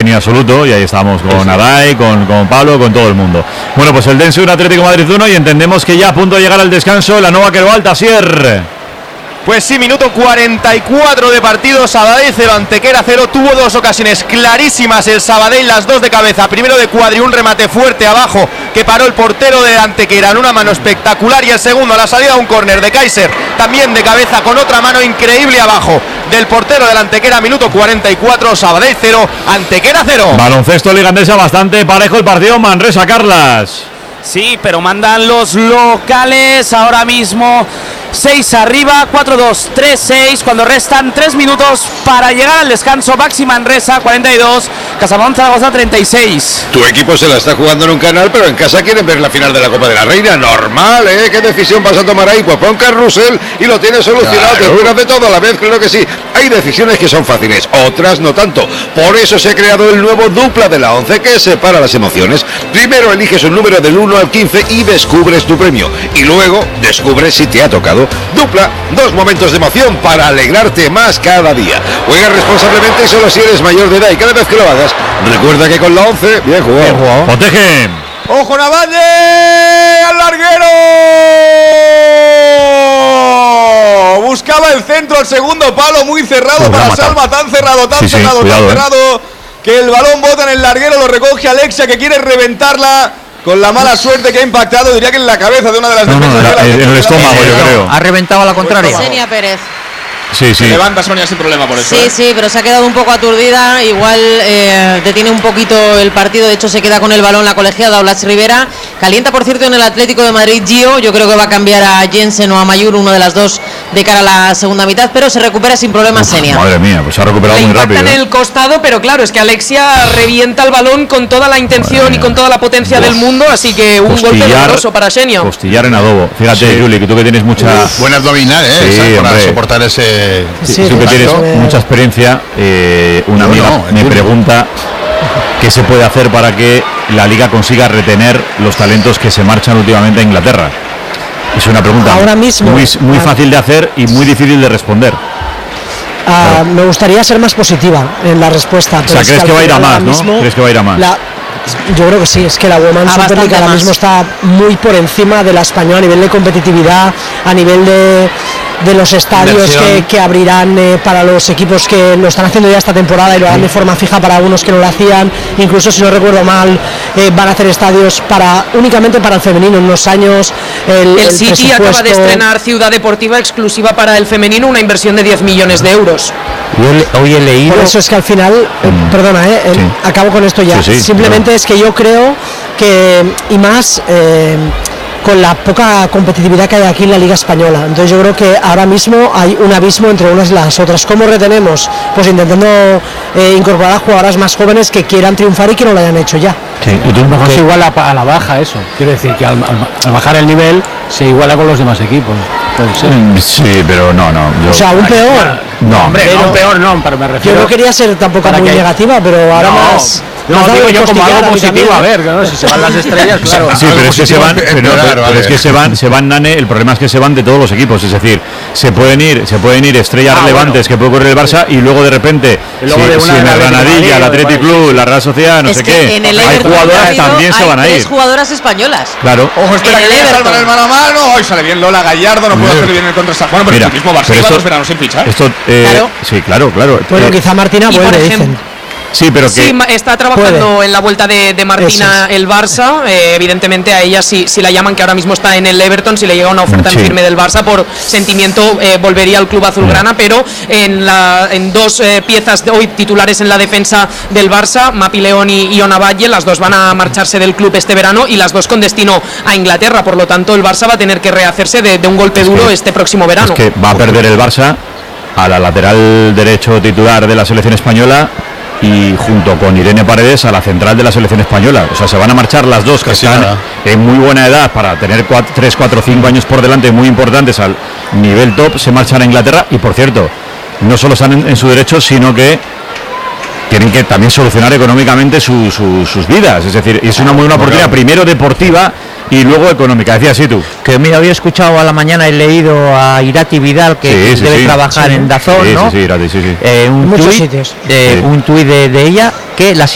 dominio absoluto, y ahí estamos con Adai, con Pablo, con todo el mundo. Bueno, pues el Dense 1, Atlético Madrid 1, y entendemos que ya a punto de llegar al descanso la Nova Querol Altasier. Pues sí, minuto 44 de partido, Sabadell 0, Antequera 0, tuvo dos ocasiones clarísimas el Sabadell, las dos de cabeza, primero de Cuadri, un remate fuerte abajo que paró el portero de Antequera en una mano espectacular, y el segundo a la salida un córner de Kaiser, también de cabeza con otra mano increíble abajo del portero del Antequera, minuto 44, Sabadell 0, Antequera 0. Baloncesto Liga Endesa, bastante parejo el partido, Manresa, Carlas. Sí, pero mandan los locales ahora mismo. 6 arriba, 4-2, 3-6, cuando restan 3 minutos para llegar al descanso. Baxi Manresa 42, Casamón Zaragoza 36. Tu equipo se la está jugando en un canal, pero en casa quieren ver la final de la Copa de la Reina. Normal, ¿eh? ¿Qué decisión vas a tomar ahí? Pues pon carrusel y lo tienes solucionado. Claro. Te juegas de todo a la vez, claro que sí. Hay decisiones que son fáciles, otras no tanto. Por eso se ha creado el nuevo dupla de la 11 que separa las emociones. Primero eliges un número del 1 al 15 y descubres tu premio. Y luego descubres si te ha tocado. Dupla, 2 momentos de emoción para alegrarte más cada día. Juega responsablemente y solo si eres mayor de edad, y cada vez que lo hagas, recuerda que con la 11, bien jugado. Protege. ¡Ojo Navalle! ¡Al larguero! Buscaba el centro, el segundo palo muy cerrado para Salva, tan cerrado, cerrado, que el balón bota en el larguero, lo recoge Alexia, que quiere reventarla. Con la mala suerte que ha impactado, diría que en la cabeza de una de las defensas. En el estómago, yo creo. Ha reventado a la contraria. Xenia Pérez. Sí. Se levanta Sonia sin problema por eso. Sí, pero se ha quedado un poco aturdida. Igual detiene un poquito el partido. De hecho, se queda con el balón la colegiada Olas Rivera. Calienta, por cierto, en el Atlético de Madrid Gio. Yo creo que va a cambiar a Jensen o a Mayur, uno de las dos, de cara a la segunda mitad. Pero se recupera sin problemas Xenia. Madre mía, pues se ha recuperado muy rápido. En el costado, pero claro, es que Alexia revienta el balón con toda la intención y con toda la potencia del mundo. Así que un golpe doloroso para Xenia. Costillar en adobo. Fíjate, Juli, que tú que tienes mucha... buena abdominal, ¿eh? Para soportar ese... Tú que tienes mucha experiencia, una amiga me pregunta qué se puede hacer para que la Liga consiga retener los talentos que se marchan últimamente a Inglaterra. Es una pregunta ahora mismo, muy fácil de hacer y muy difícil de responder. Me gustaría ser más positiva en la respuesta. O sea, ¿crees que va a ir a más, no? ¿Crees que va a ir a más? Yo creo que sí, es que la Women's Super League ahora mismo está muy por encima de la española a nivel de competitividad, a nivel de los estadios que abrirán para los equipos que lo están haciendo ya esta temporada y lo harán de forma fija para algunos que no lo hacían. Incluso, si no recuerdo mal, van a hacer estadios únicamente para el femenino en unos años. El City acaba de estrenar ciudad deportiva exclusiva para el femenino, una inversión de 10 millones de euros. Hoy he leído... Por eso es que al final, perdona, acabo con esto ya. Simplemente es que yo creo que, y más... con la poca competitividad que hay aquí en la Liga Española. Entonces yo creo que ahora mismo hay un abismo entre unas y las otras. ¿Cómo retenemos? Pues intentando incorporar a jugadoras más jóvenes que quieran triunfar y que no lo hayan hecho ya. Sí, y es igual a la baja eso. Quiero decir que al bajar el nivel se iguala con los demás equipos. Puede ser. Sí, pero no. O sea, aún peor. No, hombre, no peor, no, pero me refiero... Yo no quería ser tampoco muy negativa, pero ahora más... No, digo yo como algo positivo, a ver, ¿no? Si se van las estrellas, claro. Sí, pero es que se van, Nane, el problema es que se van de todos los equipos, es decir, se pueden ir estrellas relevantes que puede ocurrir el Barça y luego de repente, si en la Granadilla, el Athletic Club, la Real Sociedad, no sé qué, hay jugadoras también se van a ir. Hay 3 jugadoras españolas. Claro. Ojo, espera que le salvan el mano a mano. Hoy sale bien Lola Gallardo, no puede hacer bien el contrasaque. Bueno, pero el mismo Barça lleva 2 veranos sin fichar. Sí, claro. Bueno, quizá Martina vuelve, dicen. Sí, pero que está trabajando en la vuelta de Martina el Barça. Evidentemente a ella si la llaman, que ahora mismo está en el Everton, si le llega una oferta en firme del Barça, por sentimiento volvería al club azulgrana, pero en 2 piezas de hoy titulares en la defensa del Barça, Mapi León y Iona Valle, las 2 van a marcharse del club este verano y las 2 con destino a Inglaterra. Por lo tanto, el Barça va a tener que rehacerse de un golpe duro este próximo verano. Es que va a perder el Barça a la lateral derecho titular de la selección española y junto con Irene Paredes a la central de la selección española. O sea, se van a marchar las 2 que están en muy buena edad para tener 3, 4, 5 años por delante muy importantes al nivel top. Se marchan a Inglaterra y, por cierto, no solo están en su derecho, sino que tienen que también solucionar económicamente sus vidas. Es decir, es una muy buena oportunidad, primero deportiva y luego económica. Decías tú. Que me había escuchado a la mañana, he leído a Irati Vidal, que debe trabajar en Dazón, ¿no? Muchos sitios. Un tuit de ella, que la